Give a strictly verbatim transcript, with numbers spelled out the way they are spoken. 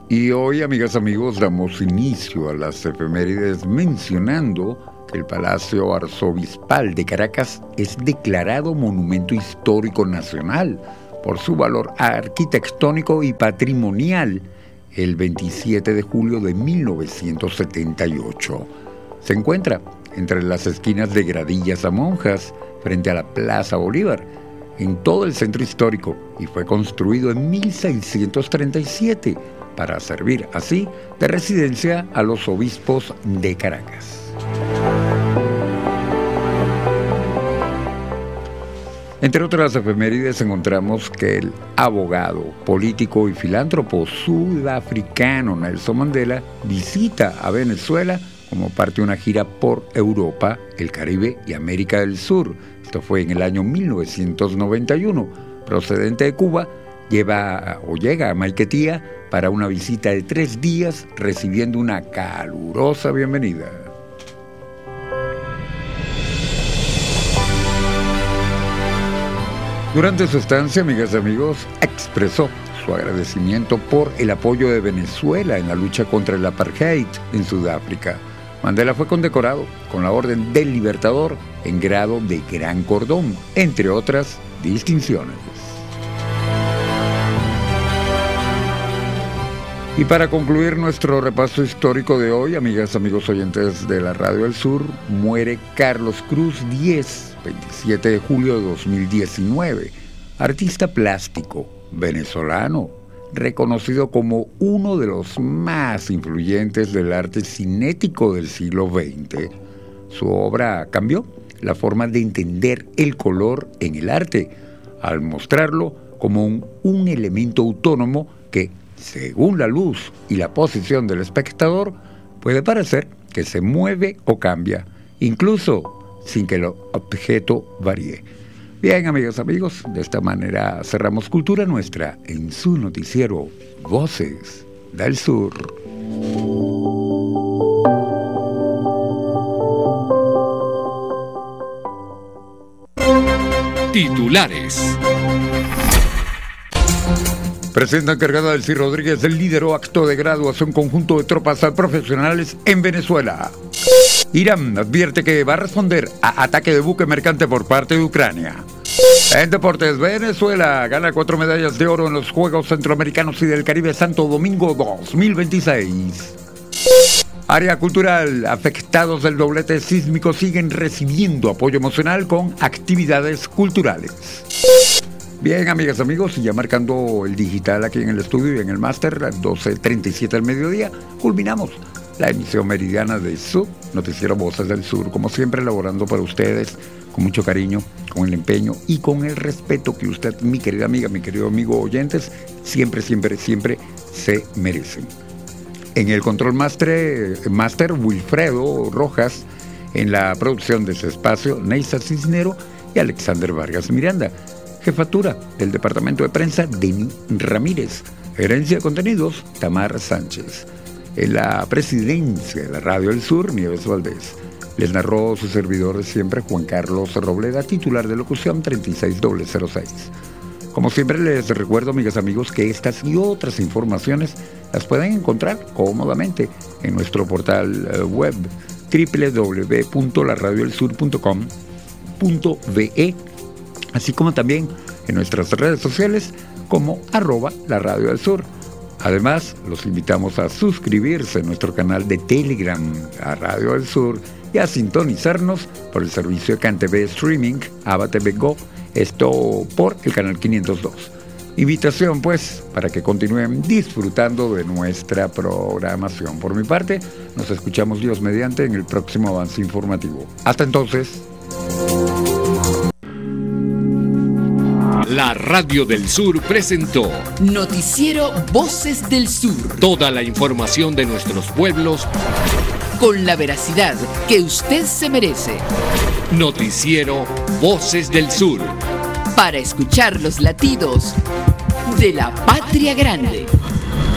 Y hoy, amigas, amigos, damos inicio a las efemérides mencionando que el Palacio Arzobispal de Caracas es declarado Monumento Histórico Nacional por su valor arquitectónico y patrimonial el veintisiete de julio de mil novecientos setenta y ocho. Se encuentra entre las esquinas de Gradillas a Monjas, frente a la Plaza Bolívar, en todo el centro histórico, y fue construido en mil seiscientos treinta y siete para servir así de residencia a los obispos de Caracas. Entre otras efemérides encontramos que el abogado, político y filántropo sudafricano Nelson Mandela visita a Venezuela como parte de una gira por Europa, el Caribe y América del Sur. Esto fue en el año mil novecientos noventa y uno. Procedente de Cuba, lleva o llega a Maiquetía para una visita de tres días, recibiendo una calurosa bienvenida. Durante su estancia, amigas y amigos, expresó su agradecimiento por el apoyo de Venezuela en la lucha contra el apartheid en Sudáfrica. Mandela fue condecorado con la Orden del Libertador en grado de Gran Cordón, entre otras distinciones. Y para concluir nuestro repaso histórico de hoy, amigas, amigos oyentes de la Radio del Sur, muere Carlos Cruz Diez, veintisiete de julio de dos mil diecinueve, artista plástico venezolano, reconocido como uno de los más influyentes del arte cinético del siglo veinte. Su obra cambió la forma de entender el color en el arte, al mostrarlo como un, un elemento autónomo que, según la luz y la posición del espectador, puede parecer que se mueve o cambia, incluso sin que el objeto varíe. Bien, amigas, amigos, de esta manera cerramos Cultura Nuestra en su noticiero Voces del Sur. Titulares. Presidenta encargada Delcy Rodríguez lideró acto de graduación conjunto de tropas profesionales en Venezuela. Irán advierte que va a responder a ataque de buque mercante por parte de Ucrania. En deportes, Venezuela gana cuatro medallas de oro en los Juegos Centroamericanos y del Caribe Santo Domingo dos mil veintiséis. Área cultural, afectados del doblete sísmico siguen recibiendo apoyo emocional con actividades culturales. Bien, amigas, amigos, y ya marcando el digital aquí en el estudio y en el máster, a las doce treinta y siete del mediodía, culminamos la emisión meridiana de su noticiero Voces del Sur, como siempre elaborando para ustedes con mucho cariño, con el empeño y con el respeto que usted, mi querida amiga, mi querido amigo oyentes, siempre, siempre, siempre se merecen. En el control master, master Wilfredo Rojas, en la producción de este espacio, Neisa Cisnero y Alexander Vargas Miranda. Jefatura del Departamento de Prensa, Denis Ramírez. Gerencia de Contenidos, Tamar Sánchez. En la presidencia de la Radio del Sur, Nieves Valdés. Les narró su servidor de siempre, Juan Carlos Robleda, titular de locución treinta y seis cero cero seis. Como siempre les recuerdo, amigas, amigos, que estas y otras informaciones las pueden encontrar cómodamente en nuestro portal web doble u doble u doble u punto la radio del sur punto com punto be, así como también en nuestras redes sociales como arroba la radio del sur. Además, los invitamos a suscribirse a nuestro canal de Telegram, a Radio del Sur, y a sintonizarnos por el servicio de CanTV Streaming, Ava T V Go, esto por el canal quinientos dos. Invitación, pues, para que continúen disfrutando de nuestra programación. Por mi parte, nos escuchamos Dios mediante en el próximo avance informativo. Hasta entonces. La Radio del Sur presentó Noticiero Voces del Sur. Toda la información de nuestros pueblos con la veracidad que usted se merece. Noticiero Voces del Sur. Para escuchar los latidos de la patria grande.